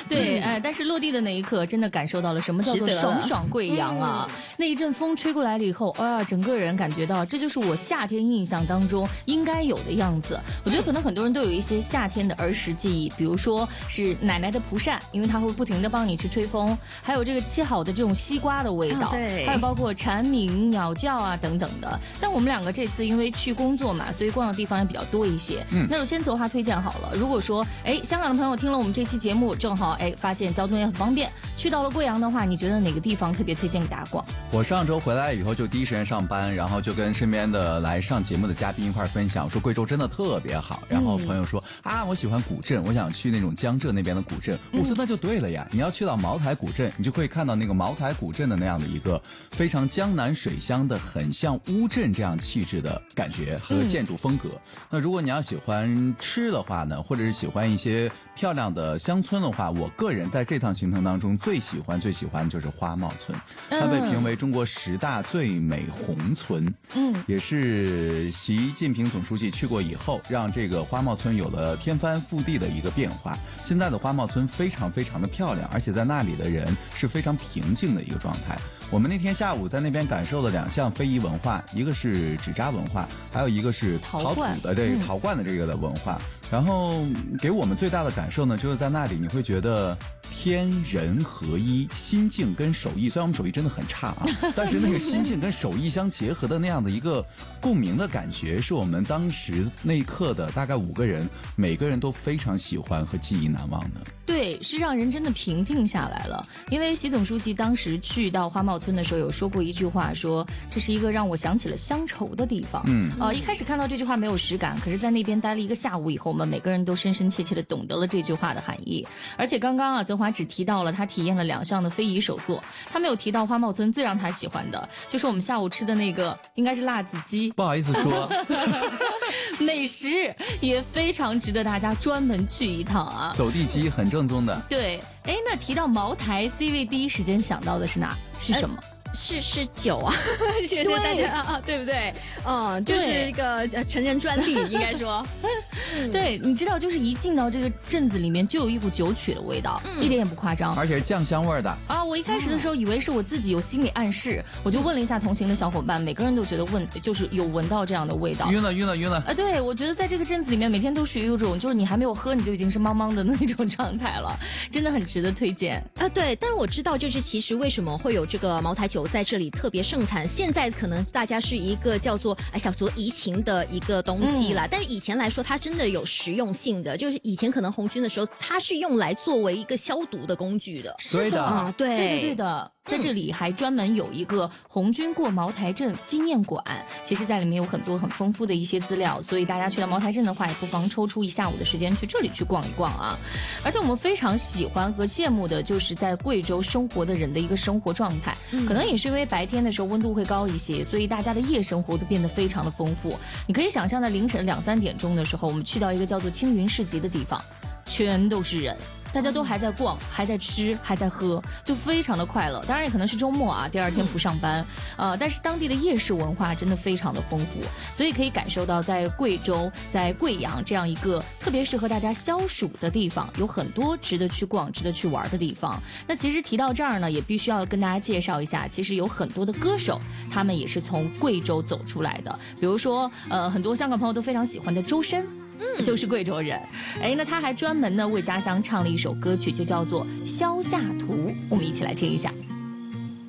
对，但是落地的那一刻，真的感受到了什么叫做爽爽贵阳啊！那一阵风吹过来了以后，整个人感觉到这就是我夏天印象当中应该有的样子。我觉得可能很多人都有一些夏天的儿时记忆，比如说是奶奶的蒲扇，因为它会不停的帮你去吹风，还有这个切好的这种西瓜的味道， 对， 还有包括蝉鸣、鸟叫啊等等的。但我们两个这次因为去工作嘛，所以逛的地方也比较多一些。那我先走话推荐好了。如果说香港的朋友听了我们这期节目，正好发现交通也很方便，去到了贵阳的话，你觉得哪个地方特别推荐给大家逛？ 我上周回来以后就第一时间上班，然后就跟身边的来上节目的嘉宾一块分享，说贵州真的特别好。然后朋友说我喜欢古镇，我想去那种江浙那边的古镇。我说那就对了呀，你要去到茅台古镇，你就会看到那个茅台古镇的那样的一个非常江南水乡的，很像乌镇这样气质的感觉和建筑风格。那如果你要喜欢吃的话呢，或者是喜欢一些漂亮的乡村的话，我个人在这趟行程当中最喜欢就是花茂村，它被评为中国10大最美红村。也是习近平总书记去过以后，让这个花茂村有了天翻覆地的一个变化。现在的花茂村非常非常的漂亮，而且在那里的人是非常平静的一个状态。我们那天下午在那边感受了2项非遗文化，一个是纸扎文化，还有一个是陶土的这个陶罐的这个的文化。然后给我们最大的感受呢，就是在那里你会觉得天人合一，心境跟手艺，虽然我们手艺真的很差但是那个心境跟手艺相结合的那样的一个共鸣的感觉，是我们当时那一刻的大概5个人，每个人都非常喜欢和记忆难忘的。 对，是让人真的平静下来了。因为习总书记当时去到花茂村的时候有说过一句话，说这是一个让我想起了乡愁的地方。一开始看到这句话没有实感，可是在那边待了1个下午以后，我们每个人都深深切切的懂得了这句话的含义。而且刚刚泽华只提到了他体验了2项的非遗手作，他没有提到花茂村最让他喜欢的就是我们下午吃的那个应该是辣子鸡， 不好意思说美食也非常值得大家专门去一趟啊， 走地鸡很正宗的。 对，那提到茅台 C 位第一时间想到的是什么？ 是酒啊，是大家对不对？就是一个成人专利，应该说。 对，你知道，就是一进到这个镇子里面，就有一股酒曲的味道，一点也不夸张， 而且是酱香味的我一开始的时候以为是我自己有心理暗示，我就问了一下同行的小伙伴，每个人都觉得就是有闻到这样的味道， 晕了。 对，我觉得在这个镇子里面，每天都属于一种就是你还没有喝，你就已经是茫茫的那种状态了，真的很值得推荐对，但是我知道，就是其实为什么会有这个茅台酒在这里特别盛产，现在可能大家是一个叫做小酌怡情的一个东西啦，但是以前来说它真的有实用性的，就是以前可能红军的时候它是用来作为一个消毒的工具的。 对的， 对的。在这里还专门有一个红军过茅台镇纪念馆，其实在里面有很多很丰富的一些资料，所以大家去到茅台镇的话，也不妨抽出1下午的时间去这里去逛一逛啊。而且我们非常喜欢和羡慕的就是在贵州生活的人的一个生活状态，可能也是因为白天的时候温度会高一些，所以大家的夜生活都变得非常的丰富。你可以想象在凌晨2、3点钟的时候，我们去到一个叫做青云市集的地方，全都是人，大家都还在逛，还在吃，还在喝，就非常的快乐。当然也可能是周末第2天不上班但是当地的夜市文化真的非常的丰富，所以可以感受到在贵州，在贵阳这样一个特别适合大家消暑的地方，有很多值得去逛、值得去玩的地方。那其实提到这儿呢，也必须要跟大家介绍一下，其实有很多的歌手，他们也是从贵州走出来的，比如说很多香港朋友都非常喜欢的周深。就是贵州人，那他还专门呢为家乡唱了一首歌曲，就叫做《萧下图》，我们一起来听一下。